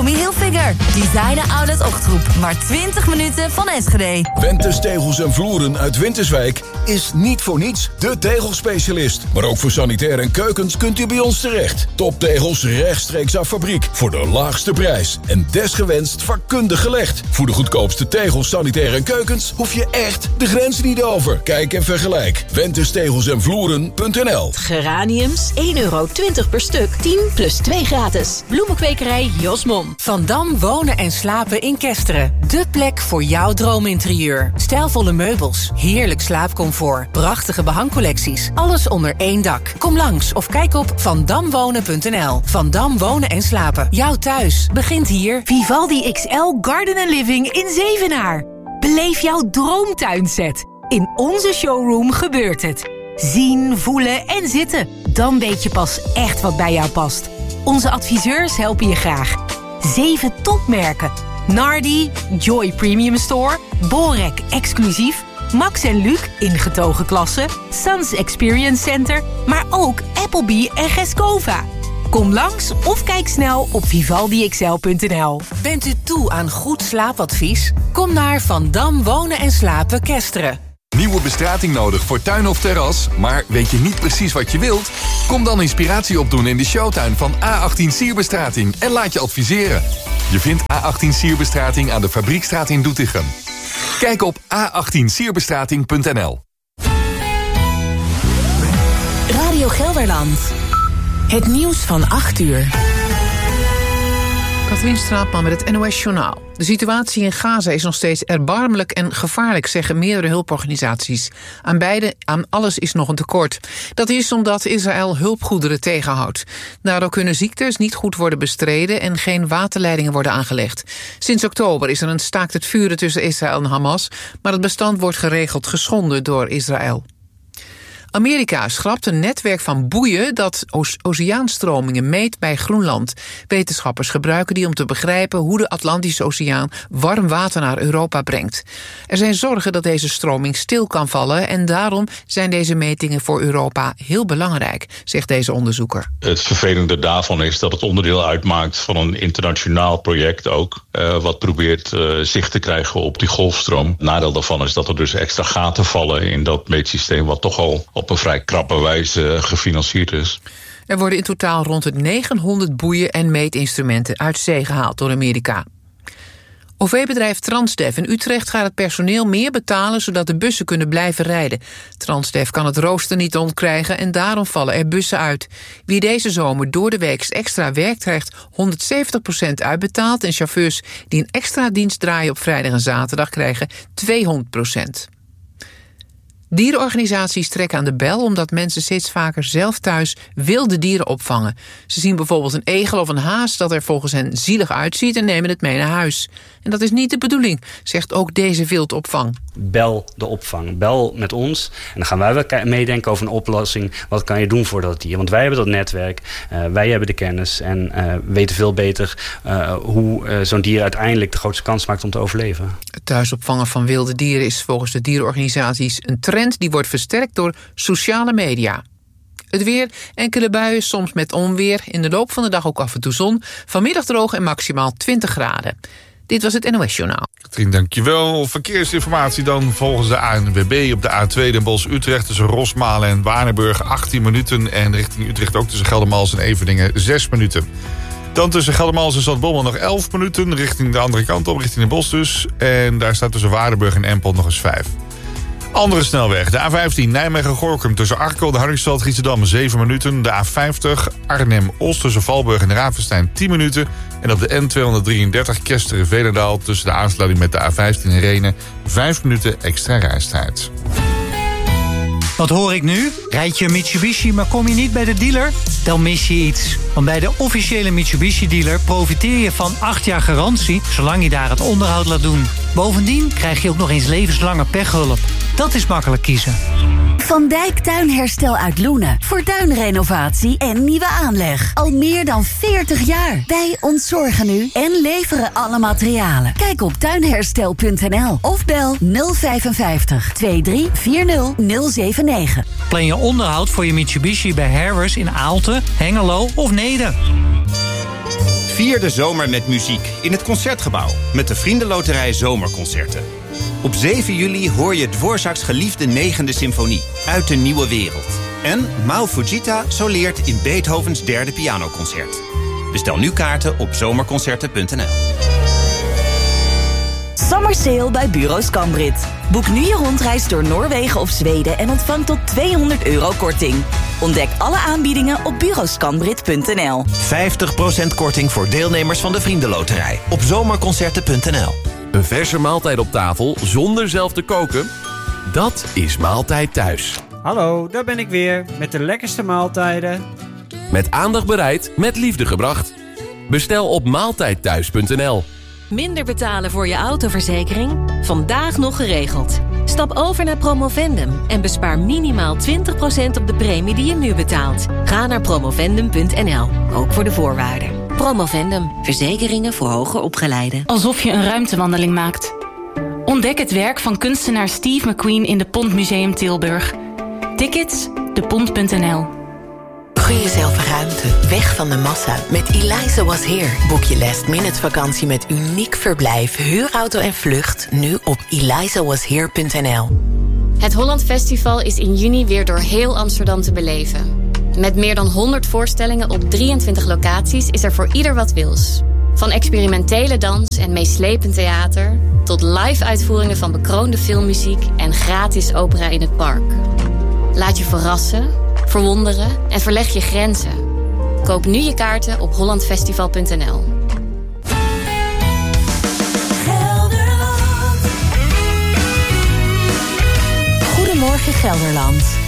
Tommy Hilfiger. Design Outlet Ochterhoek. Maar 20 minuten van Enschede. Wentes Tegels en Vloeren uit Winterswijk is niet voor niets de tegelspecialist. Maar ook voor sanitair en keukens kunt u bij ons terecht. Toptegels rechtstreeks af fabriek voor de laagste prijs. En desgewenst vakkundig gelegd. Voor de goedkoopste tegels, sanitair en keukens hoef je echt de grens niet over. Kijk en vergelijk. WentesTegelsEnVloeren.nl. Geraniums, €1,20 per stuk. 10 plus 2 gratis. Bloemenkwekerij Josmom. Van Dam wonen en slapen in Kesteren. De plek voor jouw droominterieur. Stijlvolle meubels, heerlijk slaapcomfort, prachtige behangcollecties. Alles onder één dak. Kom langs of kijk op vandamwonen.nl. Van Dam wonen en slapen. Jouw thuis begint hier. Vivaldi XL Garden & Living in Zevenaar. Beleef jouw droomtuinset. In onze showroom gebeurt het. Zien, voelen en zitten. Dan weet je pas echt wat bij jou past. Onze adviseurs helpen je graag. 7 topmerken. Nardi, Joy Premium Store, Borek Exclusief, Max & Luc ingetogen klasse, Sans Experience Center, maar ook Applebee en Gescova. Kom langs of kijk snel op vivaldixl.nl. Bent u toe aan goed slaapadvies? Kom naar Van Dam wonen en slapen Kesteren. Nieuwe bestrating nodig voor tuin of terras, maar weet je niet precies wat je wilt? Kom dan inspiratie opdoen in de showtuin van A18 Sierbestrating en laat je adviseren. Je vindt A18 Sierbestrating aan de Fabriekstraat in Doetinchem. Kijk op a18sierbestrating.nl. Radio Gelderland. Het nieuws van 8 uur. Katrien Straatman met het NOS Journaal. De situatie in Gaza is nog steeds erbarmelijk en gevaarlijk, zeggen meerdere hulporganisaties. Aan alles is nog een tekort. Dat is omdat Israël hulpgoederen tegenhoudt. Daardoor kunnen ziektes niet goed worden bestreden en geen waterleidingen worden aangelegd. Sinds oktober is er een staakt het vuren tussen Israël en Hamas, maar het bestand wordt geregeld geschonden door Israël. Amerika schrapt een netwerk van boeien dat oceaanstromingen meet bij Groenland. Wetenschappers gebruiken die om te begrijpen hoe de Atlantische Oceaan warm water naar Europa brengt. Er zijn zorgen dat deze stroming stil kan vallen en daarom zijn deze metingen voor Europa heel belangrijk, zegt deze onderzoeker. Het vervelende daarvan is dat het onderdeel uitmaakt van een internationaal project ook, wat probeert zicht te krijgen op die golfstroom. Het nadeel daarvan is dat er dus extra gaten vallen in dat meetsysteem wat toch al op een vrij krappe wijze gefinancierd is. Er worden in totaal rond het 900 boeien en meetinstrumenten uit zee gehaald door Amerika. OV-bedrijf Transdev in Utrecht gaat het personeel meer betalen zodat de bussen kunnen blijven rijden. Transdev kan het rooster niet ontkrijgen en daarom vallen er bussen uit. Wie deze zomer door de week extra werkt krijgt 170% uitbetaald en chauffeurs die een extra dienst draaien op vrijdag en zaterdag krijgen 200%. Dierenorganisaties trekken aan de bel omdat mensen steeds vaker zelf thuis wilde dieren opvangen. Ze zien bijvoorbeeld een egel of een haas dat er volgens hen zielig uitziet en nemen het mee naar huis. En dat is niet de bedoeling, zegt ook deze wildopvang. Bel de opvang, bel met ons en dan gaan wij wel meedenken over een oplossing. Wat kan je doen voor dat dier? Want wij hebben dat netwerk, wij hebben de kennis en weten veel beter hoe zo'n dier uiteindelijk de grootste kans maakt om te overleven. Het thuisopvangen van wilde dieren is volgens de dierenorganisaties een trend die wordt versterkt door sociale media. Het weer, enkele buien, soms met onweer. In de loop van de dag ook af en toe zon. Vanmiddag droog en maximaal 20 graden. Dit was het NOS Journaal. Katrien, dankjewel. Verkeersinformatie dan volgens de ANWB op de A2 Den Bosch-Utrecht tussen Rosmalen en Waardenburg 18 minuten. En richting Utrecht ook tussen Geldermals en Everdingen 6 minuten. Dan tussen Geldermals en Zaltbommel nog 11 minuten. Richting de andere kant op, richting Den Bosch dus. En daar staat tussen Waardenburg en Empel nog eens 5. Andere snelweg, de A15 Nijmegen-Gorinchem tussen Arkel en Hardingsveld Giessendam 7 minuten. De A50 Arnhem-Os tussen Valburg en Ravenstein 10 minuten. En op de N233 Kesteren-Veenendaal tussen de aansluiting met de A15 in Renen 5 minuten extra reistijd. Wat hoor ik nu? Rijd je een Mitsubishi, maar kom je niet bij de dealer? Dan mis je iets. Want bij de officiële Mitsubishi-dealer profiteer je van 8 jaar garantie, zolang je daar het onderhoud laat doen. Bovendien krijg je ook nog eens levenslange pechhulp. Dat is makkelijk kiezen. Van Dijk Tuinherstel uit Loenen. Voor tuinrenovatie en nieuwe aanleg. Al meer dan 40 jaar. Wij ontzorgen u en leveren alle materialen. Kijk op tuinherstel.nl of bel 055 2340 079. Plan je onderhoud voor je Mitsubishi bij Harris in Aalten, Hengelo of Neede. Vier de zomer met muziek in het Concertgebouw met de Vriendenloterij Zomerconcerten. Op 7 juli hoor je Dvorak's geliefde 9e symfonie uit de nieuwe wereld. En Mao Fujita soleert in Beethovens 3e pianoconcert. Bestel nu kaarten op zomerconcerten.nl. Summer Sale bij Bureau Scambrit. Boek nu je rondreis door Noorwegen of Zweden en ontvang tot €200 korting. Ontdek alle aanbiedingen op bureauscambrit.nl. 50% korting voor deelnemers van de Vriendenloterij op zomerconcerten.nl. Een verse maaltijd op tafel zonder zelf te koken? Dat is Maaltijd Thuis. Hallo, daar ben ik weer met de lekkerste maaltijden. Met aandacht bereid, met liefde gebracht. Bestel op maaltijdthuis.nl. Minder betalen voor je autoverzekering? Vandaag nog geregeld. Stap over naar Promovendum en bespaar minimaal 20% op de premie die je nu betaalt. Ga naar promovendum.nl, ook voor de voorwaarden. Promovendum, verzekeringen voor hoger opgeleiden. Alsof je een ruimtewandeling maakt. Ontdek het werk van kunstenaar Steve McQueen in de Pont Museum Tilburg. Tickets, depont.nl. Gun jezelf ruimte, weg van de massa. Met Eliza Was Here boek je last-minute vakantie met uniek verblijf, huurauto en vlucht. Nu op elizawashere.nl. Het Holland Festival is in juni weer door heel Amsterdam te beleven. Met meer dan 100 voorstellingen op 23 locaties is er voor ieder wat wils. Van experimentele dans en meeslepend theater tot live-uitvoeringen van bekroonde filmmuziek en gratis opera in het park. Laat je verrassen, verwonderen en verleg je grenzen. Koop nu je kaarten op hollandfestival.nl. Goedemorgen Gelderland.